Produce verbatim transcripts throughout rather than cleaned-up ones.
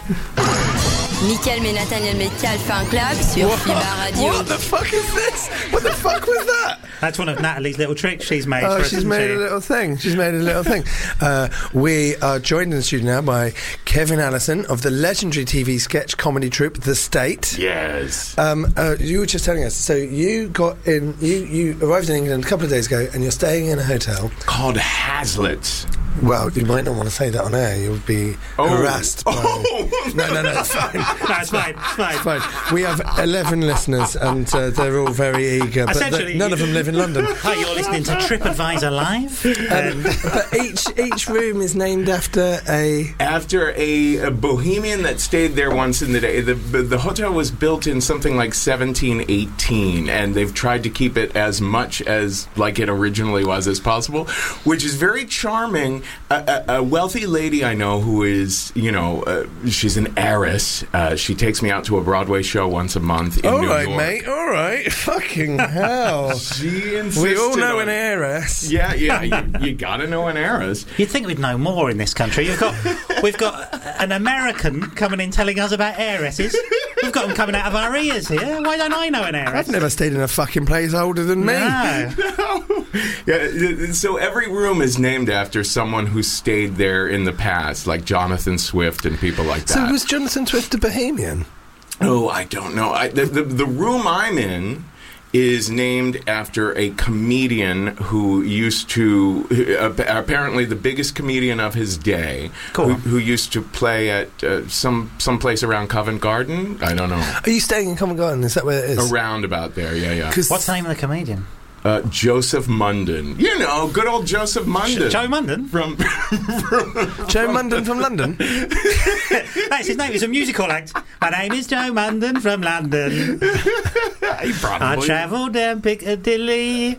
Mickaël et Nathaniel Metcalf fait un clap sur What? FIBA Radio. What the fuck is this? What the fuck was that? That's one of Natalie's little tricks she's made. Oh, for us, she's isn't made she? a little thing. She's made a little thing. Uh, we are joined in the studio now by Kevin Allison of the legendary T V sketch comedy troupe The State. Yes. Um, uh, you were just telling us. So you got in. You you arrived in England a couple of days ago, and you're staying in a hotel Called Hazlitt's. Well, you might not want to say that on air. You'll be Oh. harassed. By... Oh. No, no, no, it's fine. No, it's fine. It's fine. It's fine. We have eleven listeners, and uh, they're all very eager, but Essentially, th- none of them live in London. Hi, you're listening to TripAdvisor Live. Um, but each each room is named after a... After a, a bohemian that stayed there once in the day. The, the hotel was built in something like seventeen eighteen, and they've tried to keep it as much as like it originally was as possible, which is very charming. A, a, a wealthy lady I know who is, you know, uh, she's an heiress. Uh, she takes me out to a Broadway show once a month in All New right, York. mate, all right. Fucking hell. She insisted We all know on- an heiress. Yeah, yeah, you, you gotta know an heiress. You'd think we'd know more in this country. You've got, we've got an American coming in telling us about heiresses. We've got them coming out of our ears here. Why don't I know an heiress? I've never stayed in a fucking place older than me. No. Yeah, so every room is named after someone who stayed there in the past, like Jonathan Swift and people like So that. was Jonathan Swift a bohemian? Oh, I don't know. I, the, the, the room I'm in is named after a comedian who used to, uh, apparently the biggest comedian of his day, Cool. who, who used to play at uh, some some place around Covent Garden. I don't know. Are you staying in Covent Garden? Is that where it is? Around about there, yeah, yeah. 'Cause- What's the name of the comedian? Uh, Joseph Munden. You know, good old Joseph Munden. Joe Munden? From, Joe Munden from London? That's his name. He's a musical act. My name is Joe Munden from London. He probably. I travel down Piccadilly.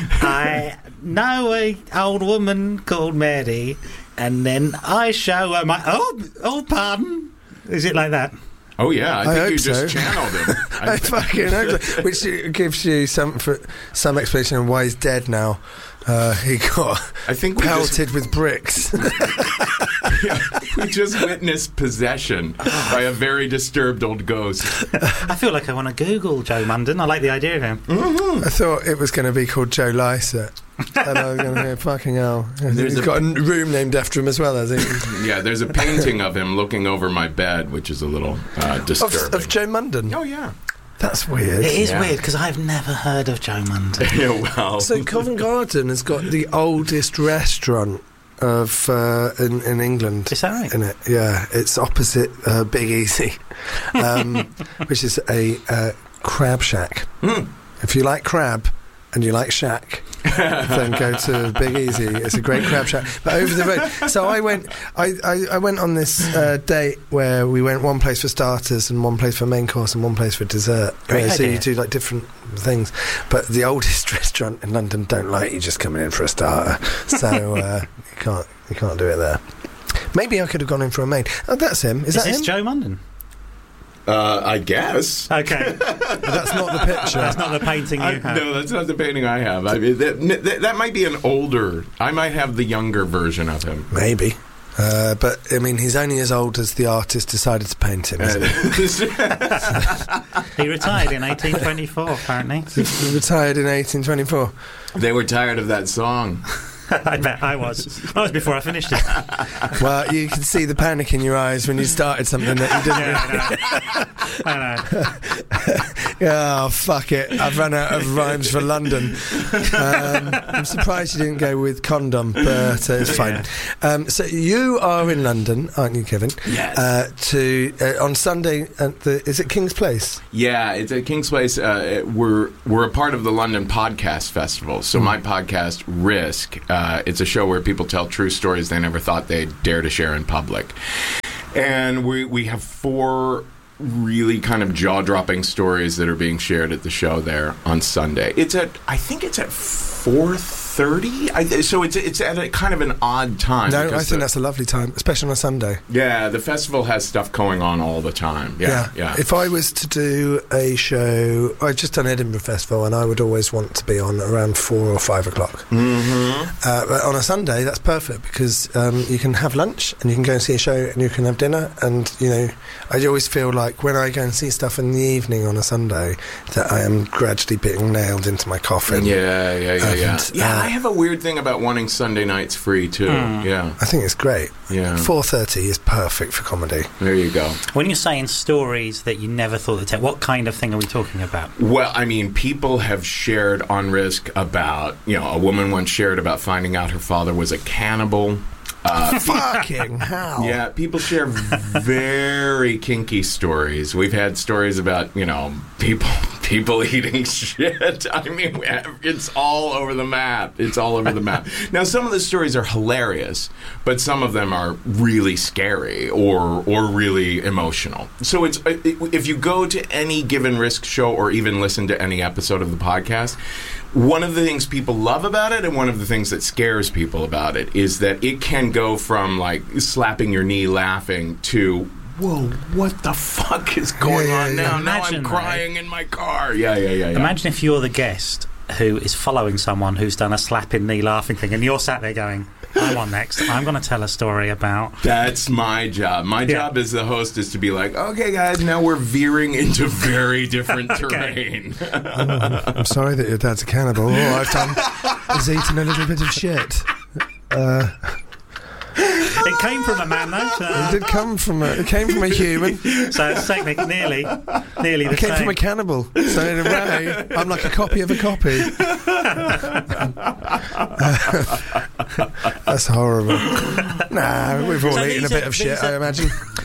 I know a old woman called Mary, and then I show her my... Oh, oh, pardon. Is it like that? Oh yeah, I I think hope you just so. channeled him. I fucking hope so. Which gives you some for, some explanation of why he's dead now. Uh, he got I think we just, pelted with bricks. we just witnessed possession by a very disturbed old ghost. I feel like I want to Google Joe Munden. I like the idea of him. I thought it was going to be called Joe Lycett. And I was going to go, fucking hell. There's He's a- got a room named after him as well, has he? Yeah, there's a painting of him looking over my bed, which is a little uh, Of, disturbing. of Joe Munden. Oh yeah. That's weird. It is Yeah. weird because I've never heard of Joe Munden. Yeah, well. So Covent Garden has got the oldest restaurant of uh, in, in England. Is that right? In it, yeah, it's opposite uh, Big Easy, um, which is a uh, crab shack. Mm. If you like crab and you like shack, then go to Big Easy. It's a great crab shack. But over the road. So I went. I, I, I went on this uh, date where we went one place for starters and one place for main course and one place for dessert. Great Uh, so idea. you do like different things. But the oldest restaurant in London don't like you just coming in for a starter. So uh, you can't you can't do it there. Maybe I could have gone in for a main. Oh, that's him. Is, Is that this him? Joe Munden? Uh, I guess. Okay. That's not the picture. That's not the painting you I, have. no, that's not the painting I have. I mean, that, that, that might be an older. I might have the younger version of him. Maybe. Uh, but, I mean, he's only as old as the artist decided to paint him, isn't he? He retired in eighteen twenty-four, apparently. He retired in eighteen twenty-four. They were tired of that song. I bet I was. That was before I finished it. Well, you can see the panic in your eyes when you started something that you didn't. Yeah, I know. I know. Oh, fuck it. I've run out of rhymes for London. Um, I'm surprised you didn't go with condom, but uh, it's fine. Um, so you are in London, aren't you, Kevin? Yes. Uh, to uh, on Sunday at the is it King's Place? Yeah, it's at King's Place. Uh, we're we're a part of the London Podcast Festival. So my podcast, Risk, uh, it's a show where people tell true stories they never thought they'd dare to share in public. And we we have four really kind of jaw-dropping stories that are being shared at the show there on Sunday. It's at I think it's at four thirty. I, so it's it's at a kind of an odd time. No, I think the, that's a lovely time, especially on a Sunday. Yeah, the festival has stuff going on all the time. Yeah, yeah. yeah. If I was to do a show, I've just done Edinburgh Festival, and I would always want to be on around four or five o'clock. Mm-hmm. Uh, but on a Sunday, that's perfect because um, you can have lunch and you can go and see a show and you can have dinner. And you know, I always feel like when I go and see stuff in the evening on a Sunday, that I am gradually being nailed into my coffin. Yeah, yeah, yeah, yeah. And, yeah, uh, I have a weird thing about wanting Sunday nights free too. Mm. Yeah, I think it's great. yeah. four thirty is perfect for comedy. There you go. When you're saying stories that you never thought to tell, what kind of thing are we talking about? Well, I mean, people have shared on Risk about, you know, a woman once shared about finding out her father was a cannibal. Uh, Fucking hell. Yeah, people share very kinky stories. We've had stories about, you know, people people eating shit. I mean, it's all over the map. It's all over the map. Now, some of the stories are hilarious, but some of them are really scary or or really emotional. So it's if you go to any given Risk show or even listen to any episode of the podcast, one of the things people love about it and one of the things that scares people about it is that it can go from, like, slapping your knee laughing to, whoa, what the fuck is going Yeah, yeah, on yeah. now? Now Imagine I'm that. crying in my car. Yeah, yeah, yeah, yeah. Imagine if you're the guest who is following someone who's done a slapping knee laughing thing and you're sat there going, I'm on next. I'm going to tell a story about... That's my job. My Yeah. job as the host is to be like, okay, guys, now we're veering into very different terrain. I'm sorry that your dad's a cannibal. All I've done is eaten a little bit of shit. Uh, It came from a man, though. So, it did come from a, it came from a human. so it's technically nearly, nearly the It came same. from a cannibal. So in a way, I'm like a copy of a copy. That's horrible. Nah, we've all So eaten a these bit are- of shit, these are- I imagine.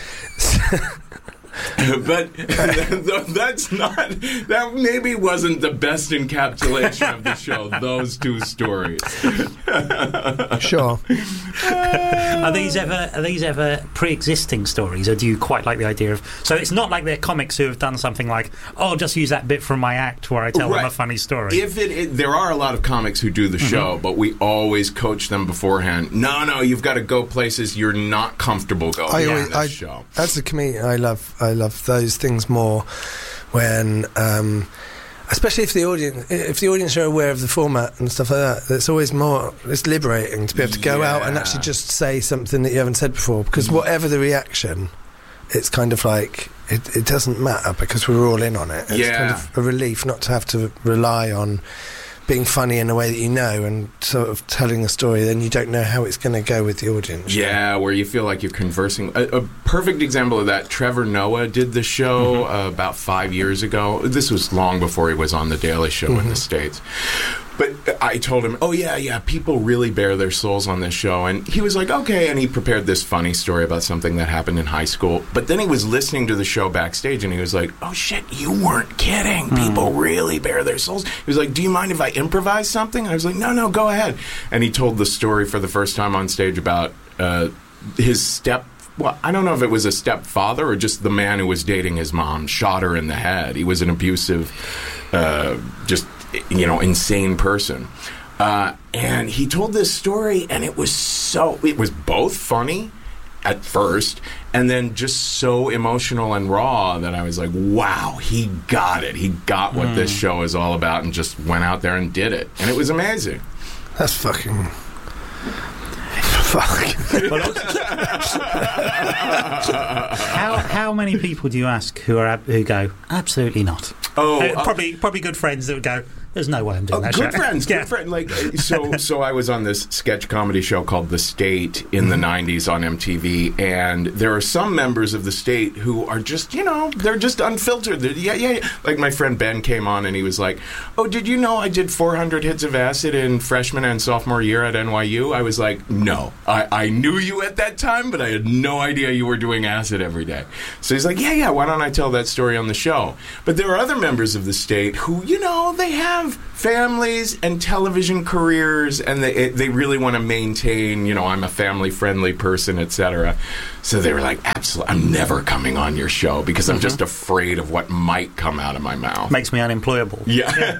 But that's not, that maybe wasn't the best encapsulation of the show, those two stories. Sure. Are these ever are these ever pre-existing stories, or do you quite like the idea of? So it's not like they're comics who have done something like, "Oh, I'll just use that bit from my act where I tell them Right. a funny story." If it, it, there are a lot of comics who do the show, but we always coach them beforehand. No, no, you've got to go places you're not comfortable going I on always, this I, show. as a comedian, I love, I love those things more when, um, especially if the audience, if the audience are aware of the format and stuff like that. It's always more, it's liberating to be able to go out and Yeah. actually just say something that you haven't said before. Because whatever the reaction, it's kind of like it, it doesn't matter because we're all in on it. It's Yeah. kind of a relief not to have to rely on being funny in a way that you know and sort of telling a story, then you don't know how it's going to go with the audience. Yeah, where you feel like you're conversing. A, a perfect example of that, Trevor Noah did the show uh, about five years ago. This was long before he was on The Daily Show in the States. But I told him, oh, yeah, yeah, people really bare their souls on this show. And he was like, okay. And he prepared this funny story about something that happened in high school. But then he was listening to the show backstage, and he was like, oh, shit, you weren't kidding. People really bare their souls. He was like, do you mind if I improvise something? I was like, no, no, go ahead. And he told the story for the first time on stage about uh, his step well, I don't know if it was a stepfather or just the man who was dating his mom shot her in the head. He was an abusive, uh, just, you know, insane person. Uh, and he told this story, and it was so, it was both funny at first, and then just so emotional and raw that I was like, wow, he got it. He got what mm. this show is all about and just went out there and did it. And it was amazing. That's fucking... Fuck. how how many people do you ask who are ab- who go absolutely not? Oh, uh, uh, probably probably good friends that would go, there's no way I'm doing oh, that. Good show. friends, yeah. good friends. Like so, so I was on this sketch comedy show called The State in the nineties on M T V, and there are some members of The State who are just, you know, they're just unfiltered. They're, yeah, yeah, yeah. Like my friend Ben came on, and he was like, "Oh, did you know I did four hundred hits of acid in freshman and sophomore year at N Y U?" I was like, "No, I, I knew you at that time, but I had no idea you were doing acid every day." So he's like, "Yeah, yeah. Why don't I tell that story on the show?" But there are other members of The State who, you know, they have have families and television careers, and they they really want to maintain, you know, I'm a family-friendly person, et cetera. So they were like, absolutely, I'm never coming on your show because I'm mm-hmm. just afraid of what might come out of my mouth. Makes me unemployable. Yeah. yeah.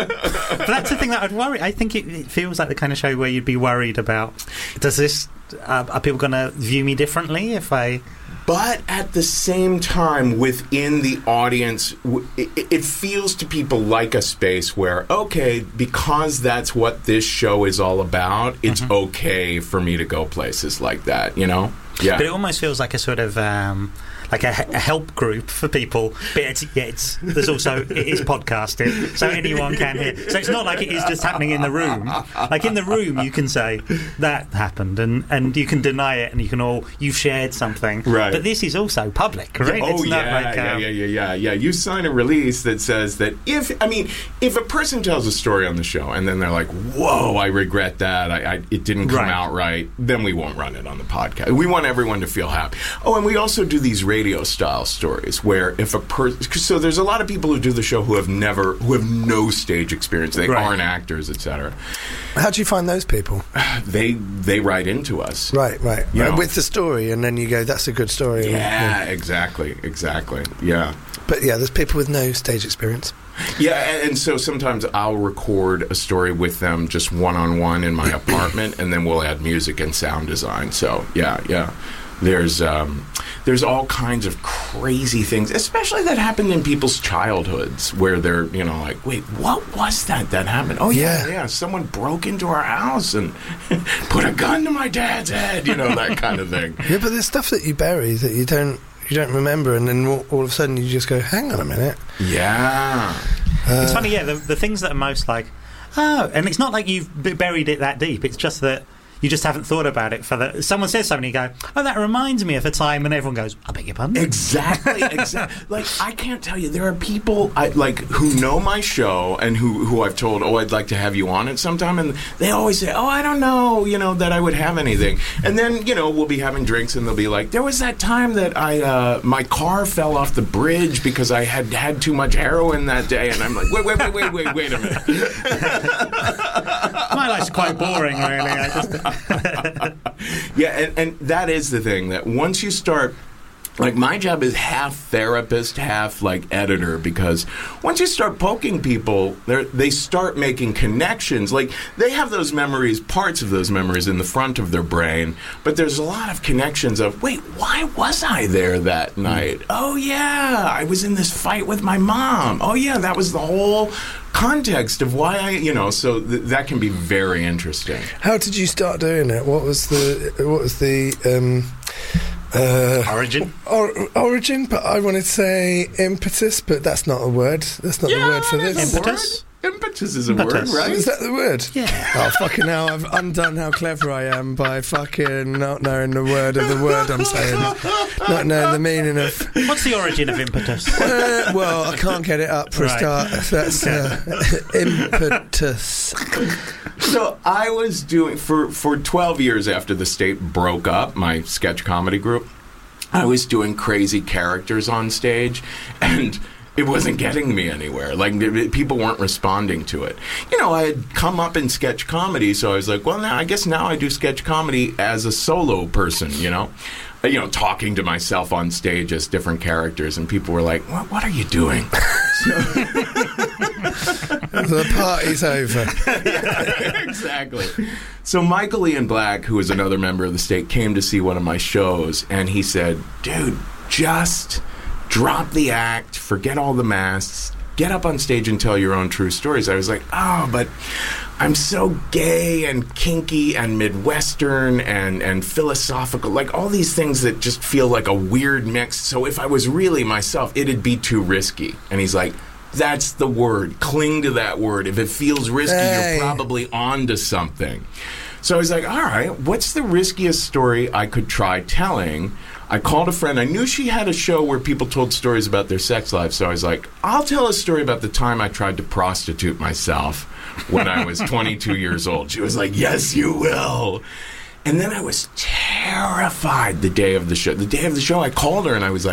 But that's the thing that I'd worry. I think it, it feels like the kind of show where you'd be worried about, does this, uh, are people going to view me differently if I... But at the same time, within the audience, it, it feels to people like a space where, okay, because that's what this show is all about, it's mm-hmm. okay for me to go places like that, you know? Yeah. But it almost feels like a sort of... Um, like a, a help group for people, but it's, yeah, it's, there's also it is podcasted, so anyone can hear. So it's not like it is just happening in the room. Like in the room, you can say that happened, and, and you can deny it, and you can all you've shared something. Right. But this is also public, right? Yeah, oh it's not yeah, like, yeah, um, yeah, yeah, yeah, yeah. You sign a release that says that if I mean if a person tells a story on the show and then they're like, "Whoa, I regret that. I, I it didn't come right. out right," then we won't run it on the podcast. We want everyone to feel happy. Oh, and we also do these radio style stories where if a person, so there's a lot of people who do the show who have never, who have no stage experience. They right. aren't actors, et cetera. How do you find those people? They they write into us, right, right, you know? With the story, and then you go, "That's a good story." Yeah, and, exactly, exactly. Yeah, but yeah, there's people with no stage experience. Yeah, and, and so sometimes I'll record a story with them just one on one in my apartment, and then we'll add music and sound design. So yeah, yeah. There's um, there's all kinds of crazy things, especially that happened in people's childhoods, where they're, you know, like, wait, what was that that happened? Oh, yeah, yeah, yeah. Someone broke into our house and put a gun to my dad's head, you know, that kind of thing. Yeah, but there's stuff that you bury that you don't you don't remember, and then all, all of a sudden you just go, hang on a minute. Yeah. Uh, it's funny, yeah, the, the things that are most like, oh, and it's not like you've b- buried it that deep, it's just that you just haven't thought about it for the... Someone says something, you go, oh, that reminds me of a time, and everyone goes, I beg your pardon? Exactly, exactly. Like, I can't tell you, there are people, I, like, who know my show and who, who I've told, oh, I'd like to have you on it sometime, and they always say, oh, I don't know, you know, that I would have anything. And then, you know, we'll be having drinks, and they'll be like, there was that time that I, uh, my car fell off the bridge because I had had too much heroin that day, and I'm like, wait, wait, wait, wait, wait, wait a minute. My life's quite boring, really. I just... yeah, and, and that is the thing, that once you start, like, my job is half therapist, half, like, editor, because once you start poking people, they start making connections. Like, they have those memories, parts of those memories in the front of their brain, but there's a lot of connections of, wait, why was I there that night? Mm. Oh, yeah, I was in this fight with my mom. Oh, yeah, that was the whole context of why I, you know, so th- that can be very interesting. How did you start doing it? What was the, what was the, um... Uh, origin? Or, origin, but I wanted to say impetus, but that's not a word. That's not yeah, the word for this. Impetus? Impetus is a impetus. word, right? Is that the word? Yeah. Oh, fucking hell, I've undone how clever I am by fucking not knowing the word of the word I'm saying. Not knowing the meaning of... What's the origin of impetus? Uh, well, I can't get it up for right. a start. That's uh, impetus. So I was doing, for, for twelve years after the state broke up, my sketch comedy group, I was doing crazy characters on stage, and it wasn't getting me anywhere. Like, people weren't responding to it. You know, I had come up in sketch comedy, so I was like, well, now I guess now I do sketch comedy as a solo person, you know? You know, talking to myself on stage as different characters, and people were like, what, what are you doing? The party's over. Yeah, exactly. So Michael Ian Black, who is another member of the state, came to see one of my shows, and he said, dude, just drop the act, forget all the masks, get up on stage and tell your own true stories. I was like, oh, but I'm so gay and kinky and Midwestern and, and philosophical, like all these things that just feel like a weird mix. So if I was really myself, it'd be too risky. And he's like, that's the word. Cling to that word. If it feels risky, hey. You're probably onto something. So I was like, all right, what's the riskiest story I could try telling? I called a friend. I knew she had a show where people told stories about their sex lives. So I was like, I'll tell a story about the time I tried to prostitute myself when I was twenty-two years old. She was like, yes, you will. And then I was terrified the day of the show. The day of the show, I called her and I was like, I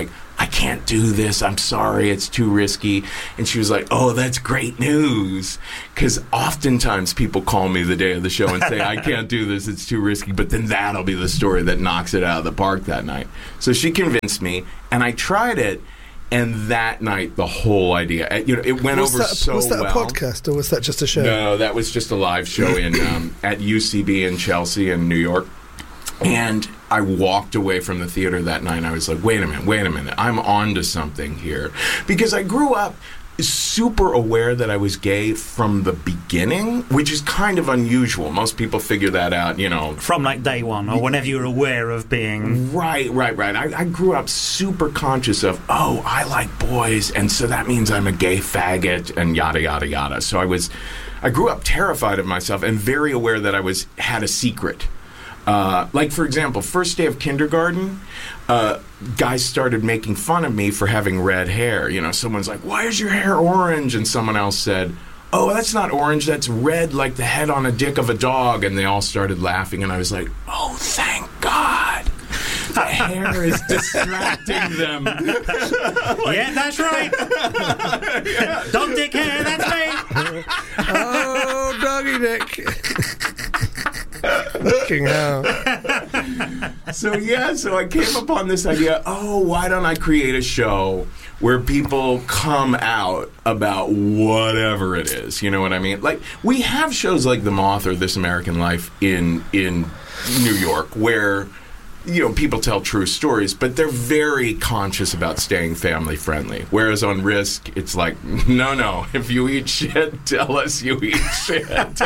can't do this. I'm sorry. It's too risky. And she was like, oh, that's great news. Because oftentimes people call me the day of the show and say, I can't do this. It's too risky. But then that'll be the story that knocks it out of the park that night. So she convinced me, and I tried it. And that night, the whole idea, you know, it went was over that, so well. Was that well. a podcast, or was that just a show? No, that was just a live show in um, at U C B in Chelsea in New York. And I walked away from the theater that night, and I was like, wait a minute, wait a minute. I'm on to something here. Because I grew up super aware that I was gay from the beginning, which is kind of unusual. Most people figure that out, you know. From like day one, or whenever you're aware of being... Right, right, right. I, I grew up super conscious of, oh, I like boys, and so that means I'm a gay faggot, and yada, yada, yada. So I was... I grew up terrified of myself and very aware that I was had a secret. Uh, like, for example, first day of kindergarten, uh, guys started making fun of me for having red hair. You know, someone's like, why is your hair orange? And someone else said, oh, that's not orange, that's red like the head on a dick of a dog. And they all started laughing, and I was like, oh, thank God. The hair is distracting them. Yeah, that's right. Yeah. Dog dick hair, that's me. Oh, doggy dick. Fucking hell. So yeah, so I came upon this idea, oh, why don't I create a show where people come out about whatever it is, you know what I mean? Like, we have shows like The Moth or This American Life in in New York where, you know, people tell true stories, but they're very conscious about staying family friendly. Whereas on Risk, it's like, no, no, if you eat shit, tell us you eat shit.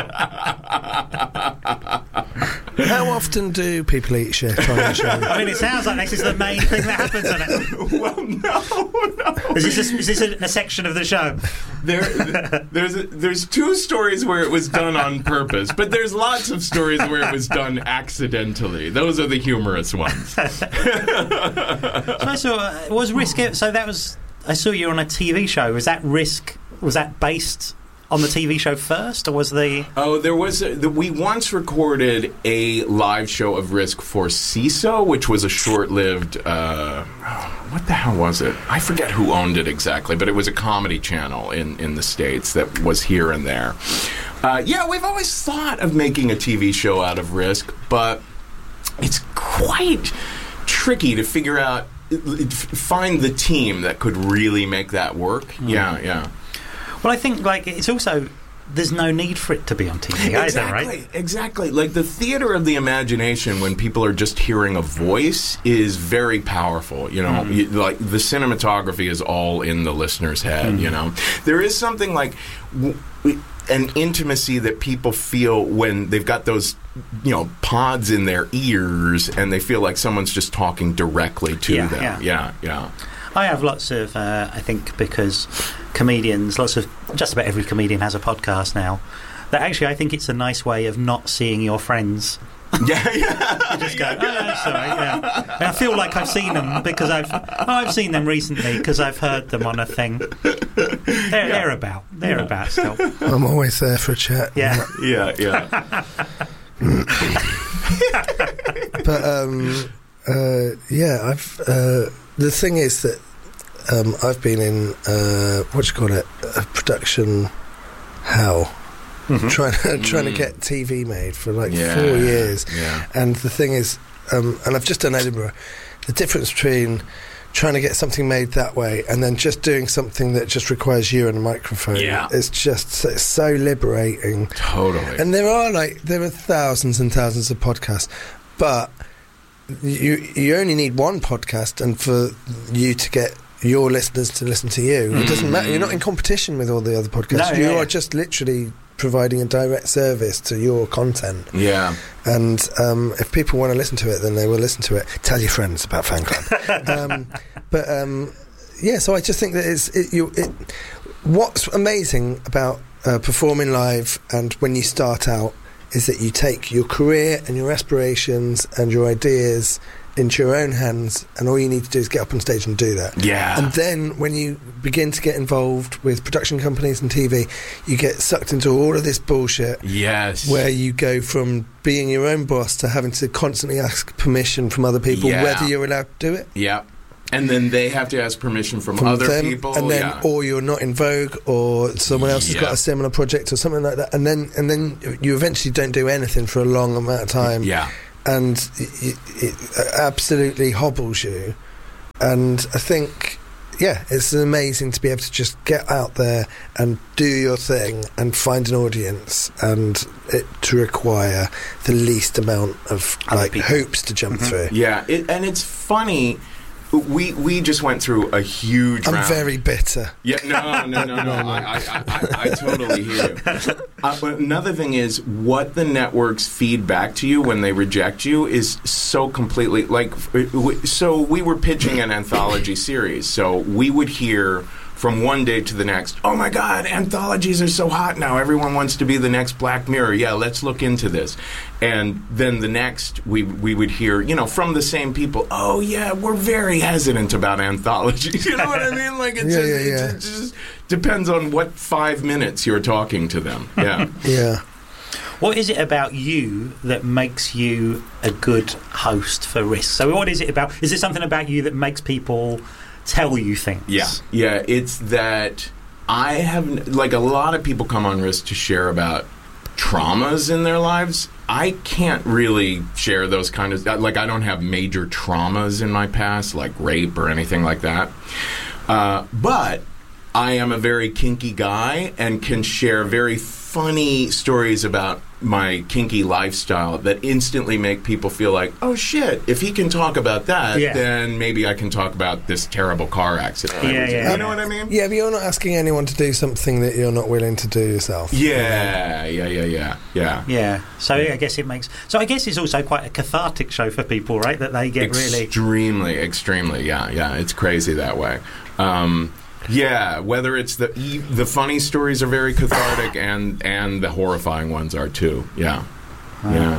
How often do people eat shit on the show? I mean, it sounds like this is the main thing that happens on it. Well, no, no. Is this, a, is this a, a section of the show? There, there's a, there's two stories where it was done on purpose, but there's lots of stories where it was done accidentally. Those are the humorous ones. So I saw, uh, was Risk, so that was, I saw you on a T V show. Was that Risk, was that based on the T V show first, or was the... Oh, there was... A, the, we once recorded a live show of Risk for C I S O, which was a short-lived... Uh, what the hell was it? I forget who owned it exactly, but it was a comedy channel in, in the States that was here and there. Uh, yeah, we've always thought of making a T V show out of Risk, but it's quite tricky to figure out... find the team that could really make that work. Mm. Yeah, yeah. Well, I think, like, it's also, there's no need for it to be on T V either, exactly, right? Exactly. Like, the theater of the imagination, when people are just hearing a voice, is very powerful, you know? Mm. You, like, the cinematography is all in the listener's head, mm. you know? There is something like... W- an intimacy that people feel when they've got those, you know, pods in their ears and they feel like someone's just talking directly to yeah, them. Yeah, yeah, yeah. I have lots of, uh, I think, because comedians, lots of, just about every comedian has a podcast now, that actually I think it's a nice way of not seeing your friends. Yeah, yeah. You just go, oh, no, sorry, yeah. And I feel like I've seen them because I've, oh, I've seen them recently because I've heard them on a thing. They're, yeah. they're about, they're yeah. about still. I'm always there for a chat. Yeah, yeah, yeah. But um, uh, yeah, I've. Uh, the thing is that um, I've been in uh, what you call it, a production hell. Mm-hmm. Trying to, trying mm. to get T V made for like yeah, four years, yeah. and the thing is, um, and I've just done Edinburgh. The difference between trying to get something made that way and then just doing something that just requires you and a microphone, yeah. it's just it's so liberating. Totally. And there are like there are thousands and thousands of podcasts, but you you only need one podcast, and for you to get your listeners to listen to you, mm. it doesn't matter. You're not in competition with all the other podcasts. No, you yeah, are yeah. just literally providing a direct service to your content. Yeah. And um, if people want to listen to it, then they will listen to it. Tell your friends about Fan Club. um, but um, yeah, so I just think that it's it, you. It, what's amazing about uh, performing live and when you start out is that you take your career and your aspirations and your ideas into your own hands, and all you need to do is get up on stage and do that. Yeah. And then when you begin to get involved with production companies and T V, you get sucked into all of this bullshit. Yes. Where you go from being your own boss to having to constantly ask permission from other people yeah. whether you're allowed to do it. Yeah. And then they have to ask permission from, from other them, people, and then yeah. or you're not in vogue, or someone else has Yeah. got a similar project or something like that, and then and then you eventually don't do anything for a long amount of time, Yeah. and it, it absolutely hobbles you. And I think, yeah, it's amazing to be able to just get out there and do your thing and find an audience, and it to require the least amount of Other like people. hoops to jump through. Yeah, it, and it's funny. We we just went through a huge. I'm round. very bitter. Yeah, no, no, no, no. I, I, I, I totally hear you. Uh, but another thing is, what the networks feed back to you when they reject you is so completely like. So we were pitching an anthology series, so we would hear from one day to the next, oh my God, anthologies are so hot now. Everyone wants to be the next Black Mirror. Yeah, let's look into this. And then the next, we we would hear, you know, from the same people, oh yeah, we're very hesitant about anthologies. You know what I mean? Like, it, Yeah, just, yeah, it yeah. just- just depends on what five minutes you're talking to them. Yeah. Yeah. What is it about you that makes you a good host for Risk? So what is it about? Is it something about you that makes people tell you things? Yeah, yeah. It's that I have, like, a lot of people come on Risk to share about traumas in their lives. I can't really share those kind of, like, I don't have major traumas in my past, like rape or anything like that. Uh, but I am a very kinky guy and can share very funny stories about my kinky lifestyle that instantly make people feel like, oh shit, if he can talk about that, Yeah. then maybe I can talk about this terrible car accident. I Yeah, was in. yeah, you know yeah. what I mean? Yeah, but you're not asking anyone to do something that you're not willing to do yourself. Yeah, yeah, yeah, yeah, yeah. Yeah. So I guess it makes. So I guess it's also quite a cathartic show for people, right? That they get really. Extremely, extremely, yeah, yeah. It's crazy that way. Um, yeah, whether it's the e- the funny stories are very cathartic, and and the horrifying ones are too. Yeah, yeah.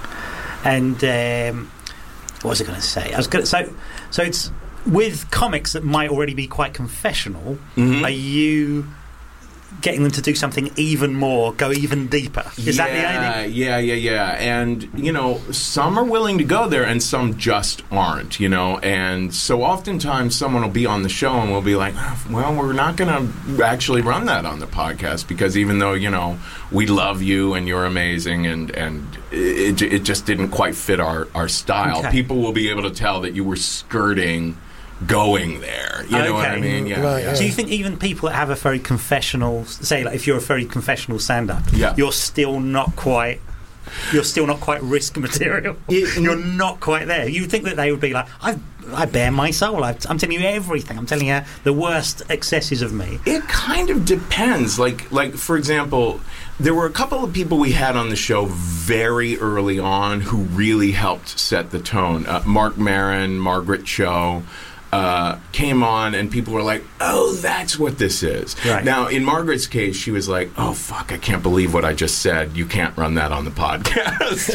And um, what was I going to say? I was going to so so it's with comics that might already be quite confessional. Mhm. Are you getting them to do something even more, go even deeper? Is yeah, that the aim? Yeah, yeah, yeah. And, you know, some are willing to go there and some just aren't, you know. And so oftentimes someone will be on the show and we'll be like, well, we're not going to actually run that on the podcast because even though, you know, we love you and you're amazing and, and it, it just didn't quite fit our, our style, Okay. people will be able to tell that you were skirting going there. You know what I Okay. mean? Yeah. Right, yeah. yeah. Do you think even people that have a very confessional, say, like if you're a very confessional stand-up, Yeah. you're still not quite, you're still not quite Risk material. It- you're not quite there. You would think that they would be like, I, I bare my soul. I, I'm telling you everything. I'm telling you the worst excesses of me. It kind of depends. Like, like for example, there were a couple of people we had on the show very early on who really helped set the tone. Uh, Mark Maron, Margaret Cho. Uh, came on and people were like, oh, that's what this is. Right. Now, in Margaret's case, she was like, oh, fuck, I can't believe what I just said. You can't run that on the podcast.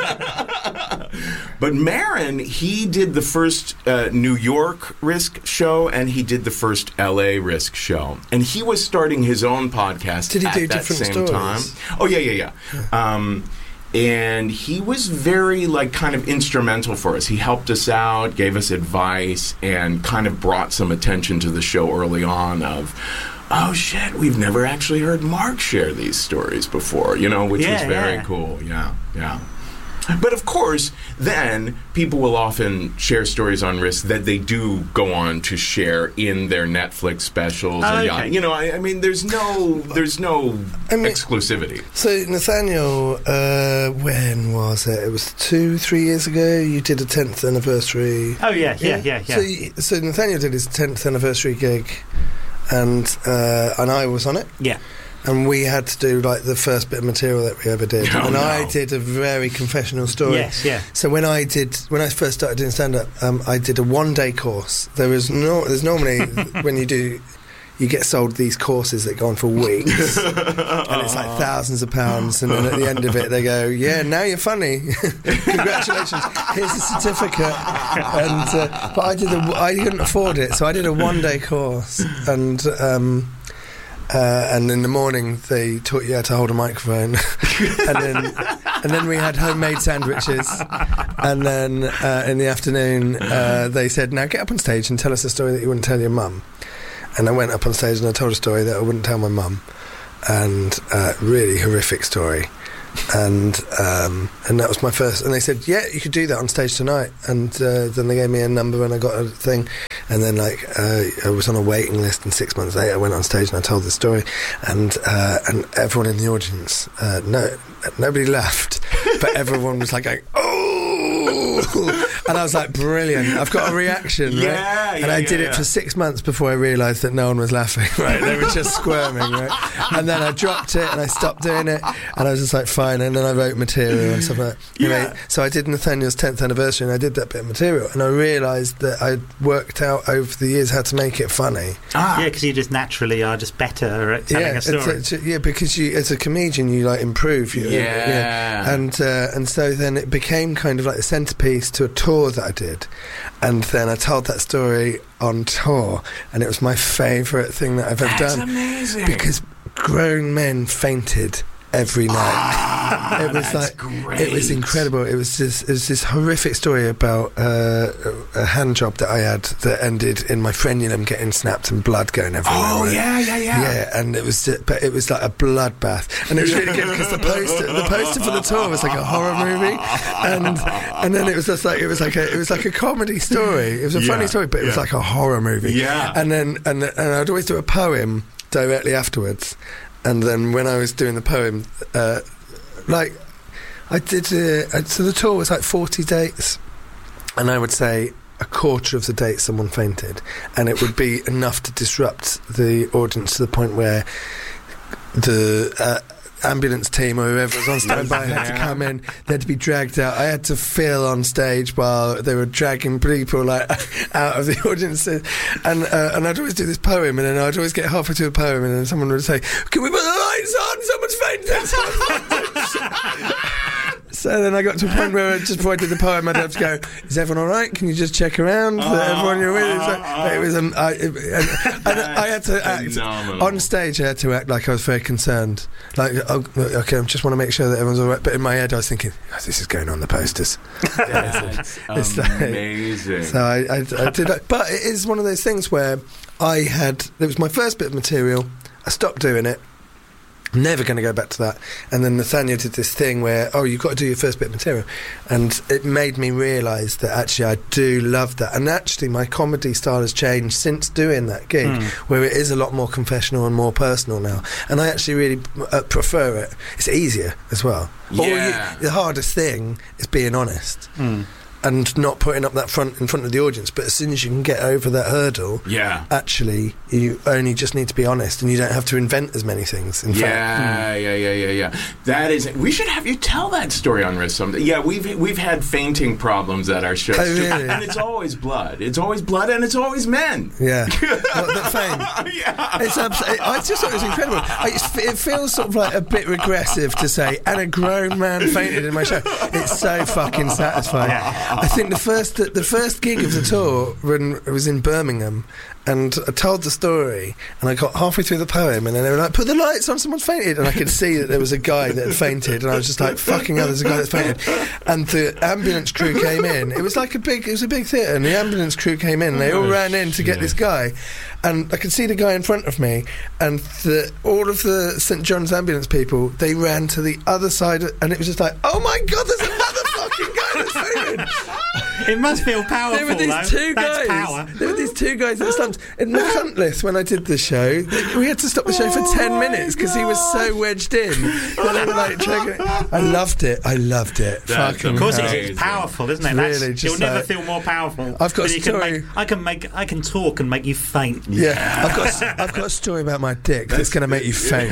But Maron, he did the first uh, New York Risk show and he did the first L A Risk show. And he was starting his own podcast Did he at do that different same stories? time. Oh, yeah, yeah, yeah. Um, and he was very, like, kind of instrumental for us. He helped us out, gave us advice, and kind of brought some attention to the show early on of, oh, shit, we've never actually heard Mark share these stories before, you know, which Yeah, was very yeah. cool. Yeah, yeah. But of course, then people will often share stories on Risk that they do go on to share in their Netflix specials. Oh, or okay. yeah, you know, I, I mean, there's no, there's no I mean- exclusivity. So Nathaniel, uh, when was it? It was two, three years ago. You did a tenth anniversary. Oh yeah, yeah, yeah, yeah. So, y- so Nathaniel did his tenth anniversary gig, and uh, and I was on it. yeah. And we had to do like the first bit of material that we ever did. Oh, and no. I did a very confessional story. Yes, yeah. So when I did, when I first started doing stand up, um, I did a one day course. There was no, there's normally when you do, you get sold these courses that go on for weeks, and it's like thousands of pounds. And then at the end of it, they go, "Yeah, now you're funny. Congratulations. Here's a certificate." And uh, but I did, a, I couldn't afford it, so I did a one day course, and. Um, Uh, and in the morning, they taught you how to hold a microphone, and then and then we had homemade sandwiches, and then uh, in the afternoon uh, they said, now get up on stage and tell us a story that you wouldn't tell your mum. And I went up on stage and I told a story that I wouldn't tell my mum, and uh, really horrific story. And um, and that was my first. And they said, yeah, you could do that on stage tonight. And uh, then they gave me a number and I got a thing. And then like uh, I was on a waiting list, and six months later I went on stage and I told the story. And uh, and everyone in the audience, uh, no, nobody laughed, but everyone was like going, oh. And I was like, brilliant, I've got a reaction, right? Yeah, yeah, and I yeah, did yeah. it for six months before I realised that no one was laughing, right? They were just squirming, right? And then I dropped it and I stopped doing it, and I was just like, fine. And then I wrote material and stuff like that. Yeah. Anyway, so I did Nathaniel's tenth anniversary and I did that bit of material, and I realised that I'd worked out over the years how to make it funny. Ah. Yeah, because you just naturally are just better at telling Yeah, a story. it's, it's, yeah, because you, as a comedian, you like improve. You, Yeah. and uh, and so then it became kind of like the centerpiece to a tour that I did, and then I told that story on tour, and it was my favourite thing that I've ever That's done. amazing. Because grown men fainted every night. Ah, it was that's like great. it was incredible. It was this it was this horrific story about uh, a hand job that I had that ended in my frenulum getting snapped and blood going everywhere. Oh right? yeah, yeah, yeah. Yeah, and it was, but it was like a bloodbath, and it was really good because the poster, the poster for the tour was like a horror movie, and and then it was just like it was like a it was like a comedy story. It was a Yeah, funny story, but it was yeah. like a horror movie. Yeah. and then and and I'd always do a poem directly afterwards, and then when I was doing the poem, uh, like I did, uh, so the tour was like forty dates, and I would say a quarter of the dates someone fainted, and it would be enough to disrupt the audience to the point where the uh, ambulance team or whoever was on standby had to come in. They had to be dragged out. I had to fill on stage while they were dragging people like out of the audience, and uh, and I'd always do this poem, and then I'd always get halfway through the poem, and then someone would say, "Can we put the lights on? Someone's fainted." Someone's fainted." So then I got to a point where just before I did the poem, I'd have to go, "Is everyone all right? Can you just check around? Uh, that everyone you're with?" uh, So, uh, it was um, I, it, and, and I had to act phenomenal. on stage. I had to act like I was very concerned. Like, oh, okay, I just want to make sure that everyone's all right. But in my head, I was thinking, oh, "This is going on the posters." That's It's like- amazing. So I, I, I did that. But it is one of those things where I had. It was my first bit of material. I stopped doing it. Never going to go back to that. And then Nathaniel did this thing where, oh, you've got to do your first bit of material. And it made me realise that actually I do love that. And actually my comedy style has changed since doing that gig, Mm. where it is a lot more confessional and more personal now. And I actually really uh, prefer it. It's easier as well. All you- Yeah. the hardest thing is being honest. Mm. And not putting up that front in front of the audience, but as soon as you can get over that hurdle, Yeah. actually you only just need to be honest, and you don't have to invent as many things. In fact, Yeah, yeah, yeah, yeah, yeah. That is. We should have you tell that story on Risk someday. Yeah, we've we've had fainting problems at our shows, Oh, too. really? And it's always blood. It's always blood, and it's always men. yeah, what, the fame. Yeah. It's abs- I just thought it was incredible. I, it's- it feels sort of like a bit regressive to say, and a grown man fainted in my show. It's so fucking satisfying. I think the first the first gig of the tour when it was in Birmingham, and I told the story, and I got halfway through the poem, and then they were like, "Put the lights on, someone's fainted," and I could see that there was a guy that had fainted, and I was just like, "Fucking hell, there's a guy that's fainted." And the ambulance crew came in. It was like a big, it was a big theatre, and the ambulance crew came in, and they all Oh, ran in to get this guy, and I could see the guy in front of me, and the, all of the St John's ambulance people, they ran to the other side, and it was just like, "Oh my god, there's another fucking guy that's fainted." It must feel powerful, There were these though. two That's guys. power. There were these two guys that stopped in the Cuntless when I did the show. they- We had to stop the show for Oh ten my minutes because he was so wedged in that they were like dragging it. I loved it. I loved it. That's Fucking Of course, hell. it's, Amazing. it's powerful, isn't it? It's That's, really just you'll never like- feel more powerful. I've got But a you can story. make, I can make. I can talk and make you faint. Yeah, I've got a, I've got a story about my dick that's, going to make you faint.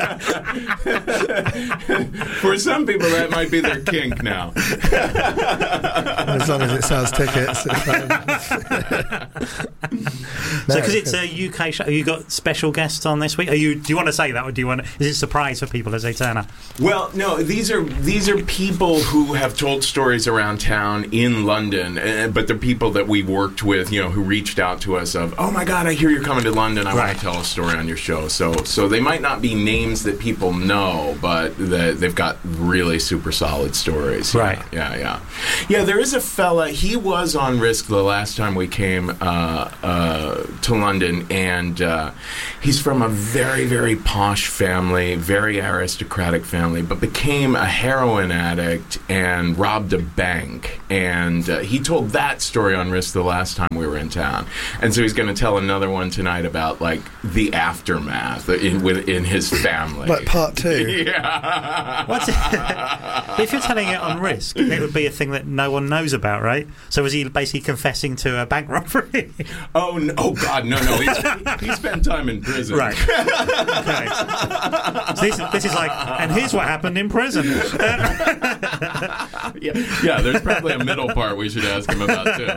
For some people, that might be their kink now. As long as it sells tickets. It's fine. So, because it's a U K show, have you got special guests on this week? Are you? Do you want to say that, or do you want? Is it a surprise for people as they turn up? Well, no, these are these are people who have told stories around town in London, uh, but they're people that we've worked with, you know, who reached out to us of, oh my God, I hear you're coming to London. I Right. want to tell a story on your show. So, so they might not be names that people know, but the, they've got really super solid stories. Right. Yeah, yeah, yeah. Yeah, there is a fella. He was on Risk the last time we came uh, uh, to London, and uh, he's from a very, very posh family, very aristocratic family, but became a heroin addict and robbed a bank. And uh, he told that story on Risk the last time we were in town. And so he's going to tell another one tonight about, like, the aftermath in, within his family. Like part two. Yeah. What's it? If you're telling it on Risk, it would be a thing that no one knows about, right? So was he basically confessing to a bank robbery? Oh, no, oh God, no, no. He's, he spent time in prison. Right. Okay. So this, this is like, and here's what happened in prison. yeah, yeah, there's probably a middle part we should ask him about, too.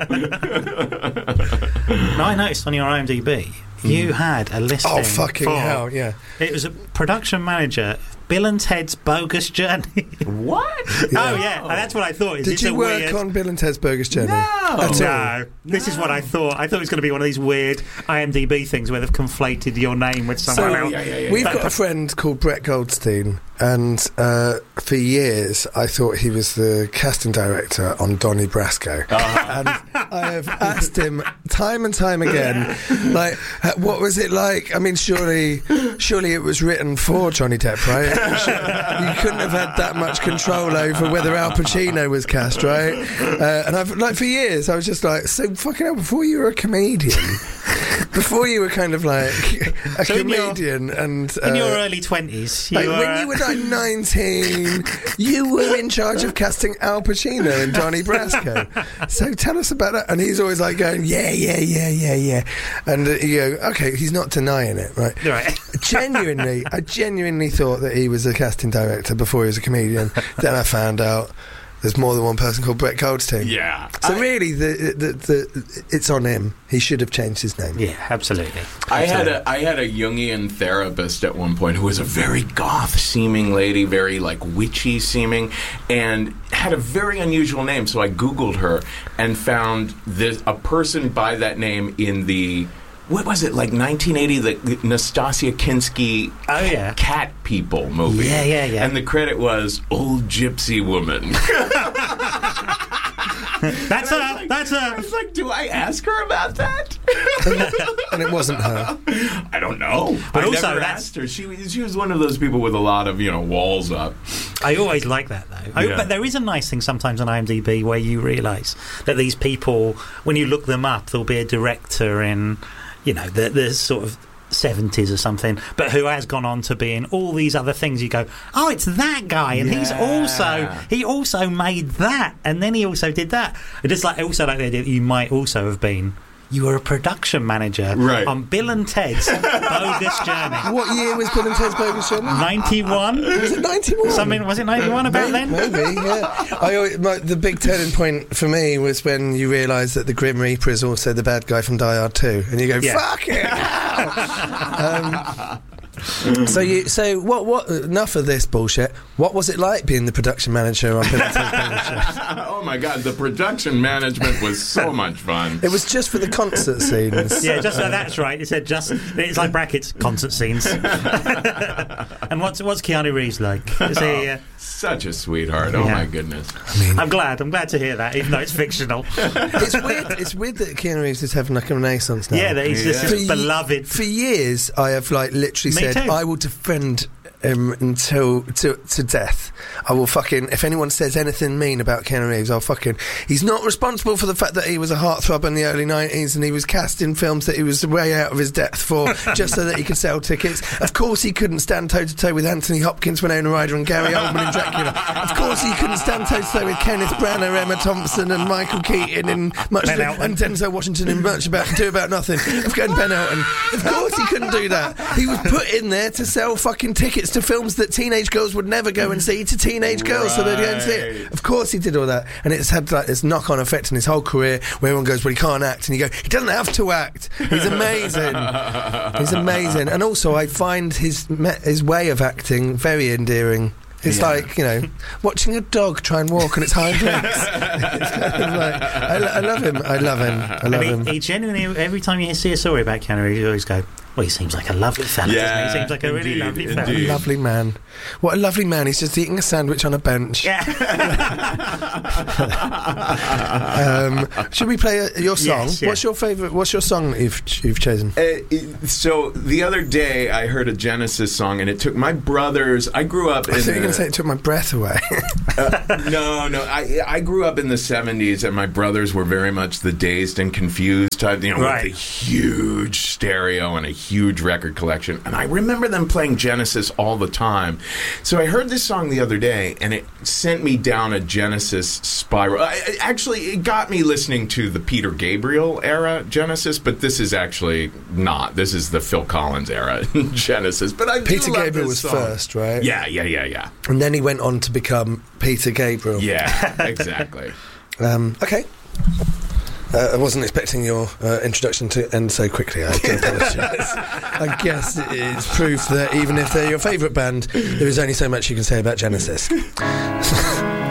Now, I noticed on your IMDb, you had a listing. Oh, fucking for, hell, yeah. It was a production manager, Bill and Ted's Bogus Journey. What? Oh, yeah, and that's what I thought. Is Did this you a work weird... on Bill and Ted's Bogus Journey? No. At all? No, this is what I thought. I thought it was going to be one of these weird IMDb things where they've conflated your name with someone So, else. yeah, yeah, yeah, We've yeah. got a friend called Brett Goldstein, and uh, for years I thought he was the casting director on Donnie Brasco. And I have asked him time and time again, like, uh, what was it like? I mean, surely, surely it was written for Johnny Depp, right? You couldn't have had that much control over whether Al Pacino was cast, right? Uh, and I've like for years I was just like, so fucking hell, before you were a comedian, before you were kind of like a So in your- comedian, and In uh, your early twenties, you like, were... when you were like nineteen, you were in charge of casting Al Pacino and Donnie Brasco. So tell us about that. And he's always like going, yeah, yeah, yeah, yeah, yeah. And uh, you go, okay, he's not denying it, right? Right. Genuinely, I genuinely thought that he was a casting director before he was a comedian. Then I found out there's more than one person called Brett Goldstein. Yeah. So I- really, the, the, the, it's on him. He should have changed his name. Yeah, absolutely. I had Absolutely. a I had a Jungian therapist at one point who was a very goth seeming lady, very like witchy seeming, and had a very unusual name. So I Googled her and found this a person by that name in the what was it like nineteen eighty the Nastasia Kinski Oh, yeah. Cat People movie. Yeah, yeah, yeah. And the credit was Old Gypsy Woman. That's I was a... like- That's I a... was like, do I ask her about that? And it wasn't her. I don't know. But I also never that's- asked her. She was- she was one of those people with a lot of you know walls up. I always like that, though. I, Yeah. but there is a nice thing sometimes on IMDb where you realise that these people, when you look them up, there'll be a director in, you know, the, the sort of seventies or something, but who has gone on to be in all these other things. You go, oh, it's that guy, and he's Yeah. also he also made that, and then he also did that. I just like also like the idea that you might also have been. You were a production manager Right. on Bill and Ted's Bogus Journey. What year was Bill and Ted's Bogus Journey? ninety-one? Was it ninety-one? Something, was it ninety-one about then? Maybe, yeah. I always, my, the big turning point for me was when you realise that the Grim Reaper is also the bad guy from Die Hard two, and you go, Yeah. "Fuck it!" um, so you, so what? What? Enough of this bullshit. What was it like being the production manager on Bill and Ted's Bogus Journey? Oh my god, the production management was so much fun. It was just for the concert scenes. Yeah, just so that's right. It said just it's like brackets concert scenes. And what's what's Keanu Reeves like? Is he, uh, Such a sweetheart. Oh Yeah. my goodness. I'm glad. I'm glad to hear that, even though it's fictional. It's weird. It's weird that Keanu Reeves is having like a renaissance now. Yeah, that he's just Yeah. this ye- beloved. For years, I have like literally Me said too. I will defend him until to to death. I will fucking if anyone says anything mean about Keanu Reeves, I'll fucking. He's not responsible for the fact that he was a heartthrob in the early nineties and he was cast in films that he was way out of his depth for just so that he could sell tickets. Of course, he couldn't stand toe to toe with Anthony Hopkins, Winona Ryder, and Gary Oldman in Dracula. Of course, he couldn't stand toe to toe with Kenneth Branagh, Emma Thompson, and Michael Keaton in much Ben Ado- Elton. and Denzel Washington in Much About Do About Nothing. And Ben Elton. Of course, he couldn't do that. He was put in there to sell fucking tickets tickets to films that teenage girls would never go and see to teenage girls, so they'd go and see it. Right. Of course he did all that, and it's had like this knock-on effect in his whole career, where everyone goes, "Well, he can't act," and you go, "He doesn't have to act. He's amazing. He's amazing." And also, I find his me- his way of acting very endearing. It's Yeah. like, you know, watching a dog try and walk on its hind legs. It's kind of like, I, lo- I love him. I love him. I love him. And he, he genuinely, every time you see a story about Keanu, you always go, well, he seems like a lovely fella, Yeah, doesn't he? He seems like a really indeed, lovely What indeed. a fella. lovely man. What a lovely man. He's just eating a sandwich on a bench. Yeah. Um, should we play uh, your song? Yes, yeah. What's your favourite? What's your song that you've, you've chosen? Uh, it- so the other day I heard a Genesis song, and it took my brothers. I grew up in I thought you were the, going to say it took my breath away. uh, no, no. I I grew up in the seventies, and my brothers were very much the Dazed and Confused type. You know, Right. with a huge stereo and a huge record collection. And I remember them playing Genesis all the time. So I heard this song the other day, and it sent me down a Genesis spiral. I, I- actually, it got me listening to the Peter Gabriel era Genesis, but this is actually not. This is the Phil Collins era Genesis. But I do Peter love Gabriel this was song. first, right? Yeah, yeah, yeah, yeah. And then he went on to become Peter Gabriel. Yeah, exactly. Um, okay. Uh, I wasn't expecting your uh, introduction to end so quickly. I do apologise. I guess it is proof that even if they're your favourite band, there is only so much you can say about Genesis.